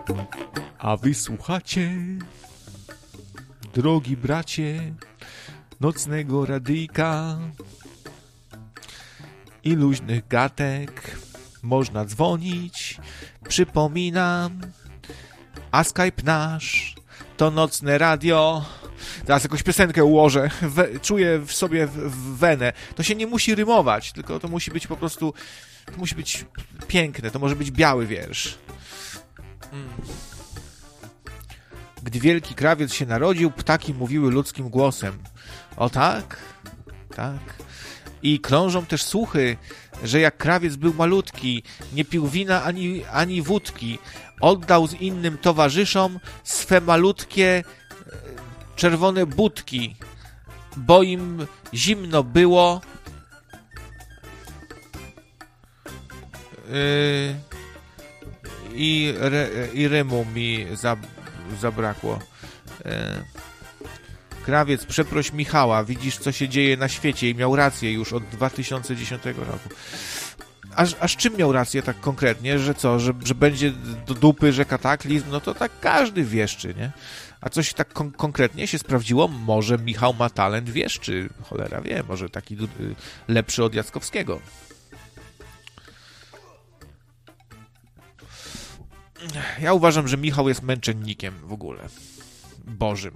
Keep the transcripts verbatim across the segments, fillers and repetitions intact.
A wy słuchacie, drogi bracie, nocnego radyjka i luźnych gatek. Można dzwonić, przypominam, a Skype nasz to nocne radio. Teraz jakąś piosenkę ułożę, We, czuję w sobie w, w wenę. To się nie musi rymować, tylko to musi być po prostu, to musi być piękne, to może być biały wiersz. Mm. Gdy wielki krawiec się narodził, ptaki mówiły ludzkim głosem. O tak? Tak. I krążą też słuchy, że jak krawiec był malutki, nie pił wina ani, ani wódki, oddał z innym towarzyszom swe malutkie czerwone budki, bo im zimno było yy, i, re, i rymu mi za, zabrakło. Yy. Krawiec, przeproś Michała, widzisz, co się dzieje na świecie i miał rację już od dwa tysiące dziesiątego roku. Aż, aż czym miał rację tak konkretnie, że co, że, że będzie do dupy, że kataklizm, no to tak każdy wieszczy, nie? A coś tak kon- konkretnie się sprawdziło, może Michał ma talent wieszczy, cholera wie, może taki y, lepszy od Jackowskiego. Ja uważam, że Michał jest męczennikiem w ogóle, Bożym.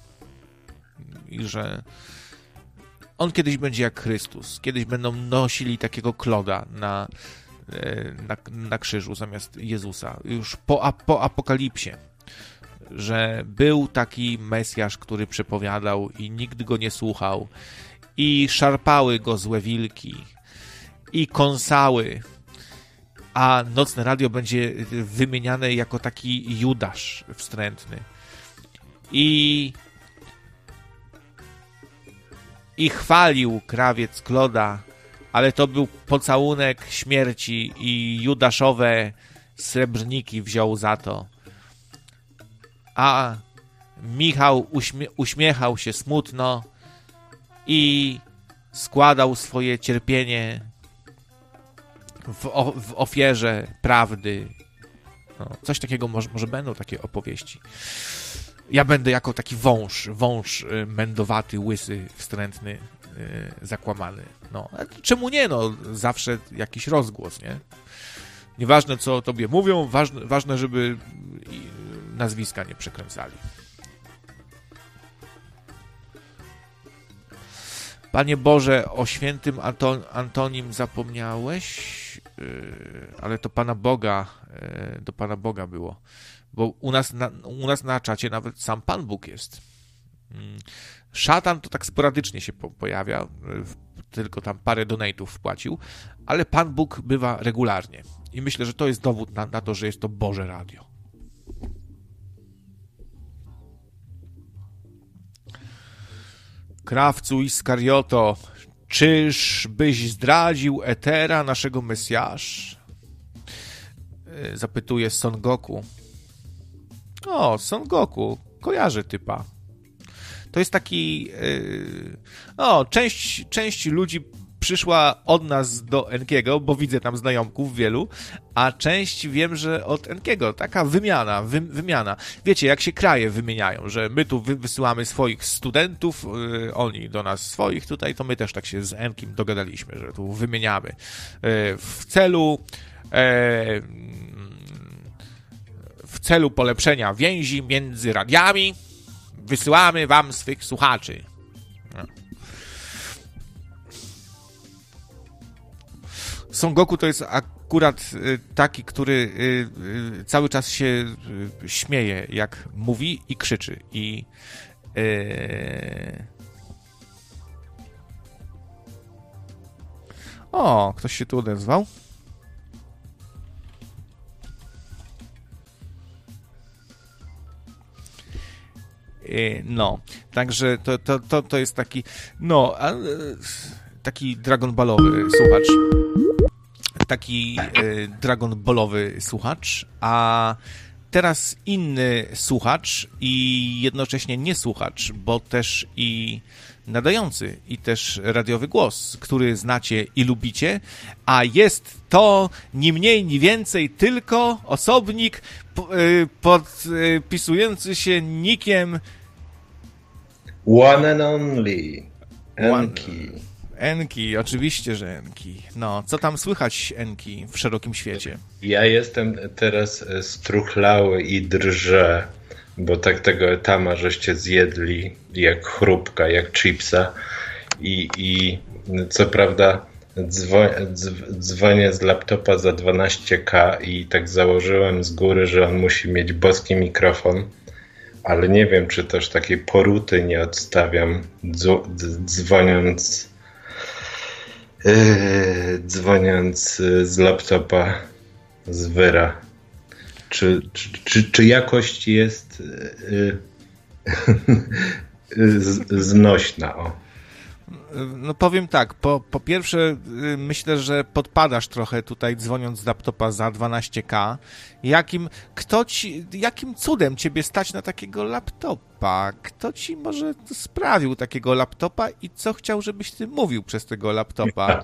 I że on kiedyś będzie jak Chrystus. Kiedyś będą nosili takiego kloda na, na, na krzyżu zamiast Jezusa. Już po, po apokalipsie. Że był taki Mesjasz, który przepowiadał i nikt go nie słuchał. I szarpały go złe wilki. I kąsały. A nocne radio będzie wymieniane jako taki Judasz wstrętny. I... I chwalił krawiec Kloda, ale to był pocałunek śmierci i judaszowe srebrniki wziął za to. A Michał uśmie- uśmiechał się smutno i składał swoje cierpienie w, o- w ofierze prawdy. No, coś takiego może, może będą takie opowieści. Ja będę jako taki wąż, wąż mędowaty, łysy, wstrętny, yy, zakłamany. No, czemu nie? No, zawsze jakiś rozgłos, nie? Nieważne, co o tobie mówią, ważne, ważne żeby nazwiska nie przekręcali. Panie Boże, o świętym Anton- Antonim zapomniałeś? Yy, ale to Pana Boga, yy, do Pana Boga było. Bo u nas, na, u nas na czacie nawet sam Pan Bóg jest. Szatan to tak sporadycznie się po, pojawia, tylko tam parę donate'ów wpłacił, ale Pan Bóg bywa regularnie. I myślę, że to jest dowód na, na to, że jest to Boże Radio. Krawcu Iskarioto, czyżbyś zdradził Etera, naszego Mesjasz? Zapytuje Son Goku. O, Son Goku, kojarzę typa. To jest taki... Yy... O, część, część ludzi przyszła od nas do Enkiego, bo widzę tam znajomków wielu, a część wiem, że od Enkiego. Taka wymiana, wy, wymiana. Wiecie, jak się kraje wymieniają, że my tu wy, wysyłamy swoich studentów, yy, oni do nas swoich tutaj, to my też tak się z Enkim dogadaliśmy, że tu wymieniamy. Yy, w celu... Yy, W celu polepszenia więzi między radiami wysyłamy wam swych słuchaczy. No. Son Goku to jest akurat taki, który cały czas się śmieje, jak mówi i krzyczy. I o, ktoś się tu odezwał. No, także to, to, to, to jest taki, no, taki Dragon Ballowy słuchacz. Taki e, Dragon Ballowy słuchacz, a teraz inny słuchacz i jednocześnie nie słuchacz, bo też i nadający i też radiowy głos, który znacie i lubicie, a jest to ni mniej, ni więcej tylko osobnik podpisujący się nickiem One and only. Enki. Enki, oczywiście, że Enki. No, co tam słychać, Enki, w szerokim świecie? Ja jestem teraz struchlały i drżę, bo tak tego etama żeście zjedli jak chrupka, jak chipsa i, i co prawda dzwo, dzwonię z laptopa za dwanaście ka i tak założyłem z góry, że on musi mieć boski mikrofon, ale nie wiem, czy też takiej poruty nie odstawiam dzwoniąc yy, dzwoniąc z laptopa z wyra. Czy, czy, czy, czy jakość jest yy, znośna? O. No powiem tak, po, po pierwsze myślę, że podpadasz trochę tutaj dzwoniąc z laptopa za dwanaście ka. Jakim, kto ci, jakim cudem ciebie stać na takiego laptopa? Kto ci może sprawił takiego laptopa i co chciał, żebyś ty mówił przez tego laptopa?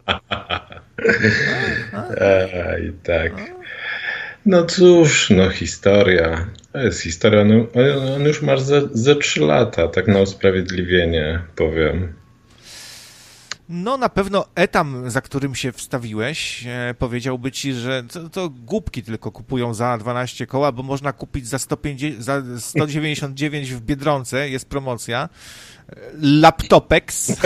Ej, tak. No cóż, no historia. To jest historia. On, on już masz ze, ze trzy lata, tak na usprawiedliwienie powiem. No na pewno etam, za którym się wstawiłeś, e, powiedziałby ci, że to, to głupki tylko kupują za dwanaście koła, bo można kupić za, sto pięćdziesiąt, za sto dziewięćdziesiąt dziewięć w Biedronce, jest promocja. Laptopex.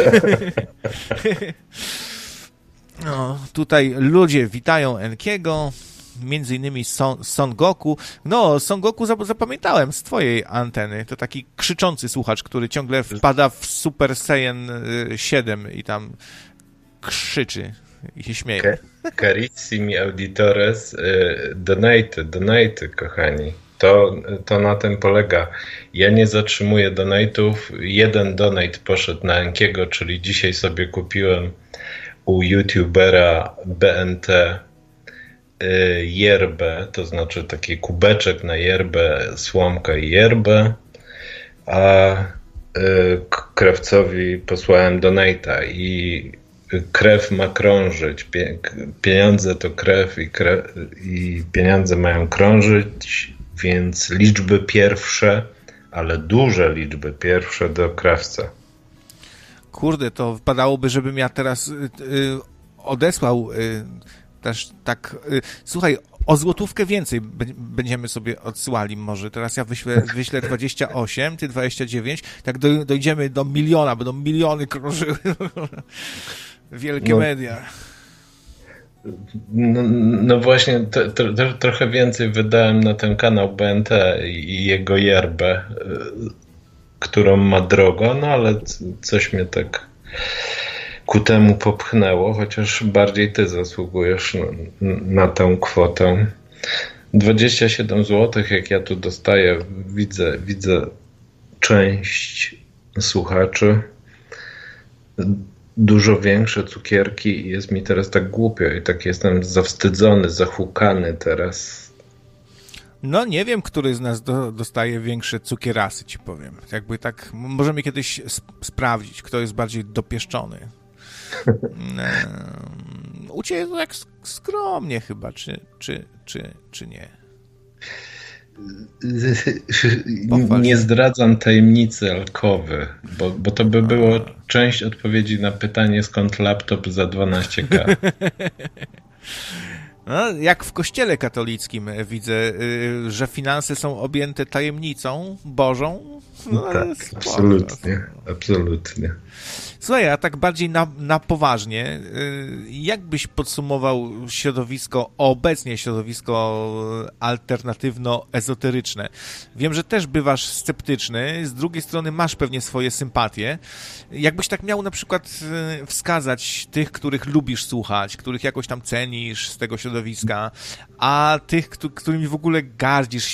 No, tutaj ludzie witają Enkiego, między innymi Son, Son Goku. No, Son Goku zapamiętałem z twojej anteny. To taki krzyczący słuchacz, który ciągle wpada w Super Saiyan siedem i tam krzyczy i się śmieje. Carissimi auditores, donate, donate, kochani. To, to na tym polega. Ja nie zatrzymuję donate'ów. Jeden donate poszedł na Enkiego, czyli dzisiaj sobie kupiłem u youtubera B N T yerbę, to znaczy taki kubeczek na yerbę, słomkę i yerbę, a krewcowi posłałem donate'a i krew ma krążyć. Pieniądze to krew i, krew i pieniądze mają krążyć, więc liczby pierwsze, ale duże liczby pierwsze do krewca. Kurde, to wypadałoby, żebym ja teraz y, y, odesłał y, też tak, y, słuchaj, o złotówkę więcej b- będziemy sobie odsyłali może. Teraz ja wyślę, wyślę dwadzieścia osiem, ty dwadzieścia dziewięć, tak do, dojdziemy do miliona, będą miliony krążyły. Wielkie no, media. No, no właśnie, to, to, to, trochę więcej wydałem na ten kanał B N T i jego yerbę, którą ma drogo, no ale coś mnie tak ku temu popchnęło, chociaż bardziej ty zasługujesz na, na tę kwotę. dwadzieścia siedem złotych, jak ja tu dostaję, widzę, widzę część słuchaczy, dużo większe cukierki i jest mi teraz tak głupio i tak jestem zawstydzony, zahukany teraz. No nie wiem, który z nas do, dostaje większe cukierasy, ci powiem. Jakby tak, możemy kiedyś sp- sprawdzić, kto jest bardziej dopieszczony. U ciebie to tak skromnie chyba, czy, czy, czy, czy nie? Pochwal nie się. Zdradzam tajemnicy alkowy, bo, bo to by było część odpowiedzi na pytanie, skąd laptop za dwanaście ka. No, jak w kościele katolickim widzę, że finanse są objęte tajemnicą Bożą. No, tak, absolutnie, absolutnie. Słuchaj, a tak bardziej na, na poważnie, jak byś podsumował środowisko, obecnie środowisko alternatywno-ezoteryczne? Wiem, że też bywasz sceptyczny, z drugiej strony masz pewnie swoje sympatie. Jakbyś tak miał na przykład wskazać tych, których lubisz słuchać, których jakoś tam cenisz z tego środowiska, a tych, którymi w ogóle gardzisz,